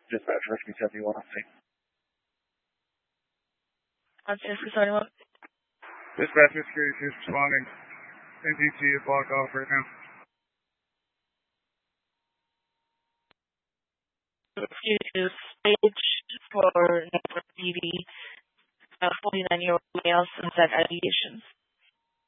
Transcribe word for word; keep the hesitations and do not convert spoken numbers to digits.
Dispatch Rescue seventy-one on scene. On Rescue seventy-one. Dispatch Security is responding. N P T is blocked off right now. Rescue stage for Network P D, uh, forty-nine-year-old male, Sunset Aviations.